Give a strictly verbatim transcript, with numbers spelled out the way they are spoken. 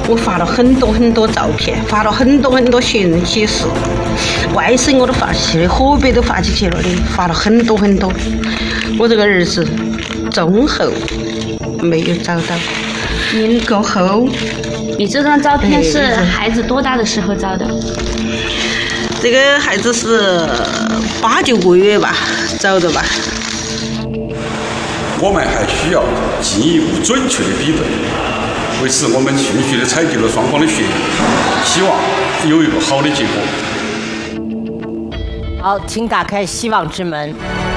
我发了很多很多照片，发了很多很多信息是，外省我都发起去的，河北都发起去了的，发了很多很多。我这个儿子忠厚没有找到， 您够厚。 你这张照片是孩子多大的时候照的？ 这个孩子是八九个月吧，找的吧。 我们还需要进一步准确的比对，为此我们迅速的采集了双方的血液，希望有一个好的结果。 好，请打开希望之门。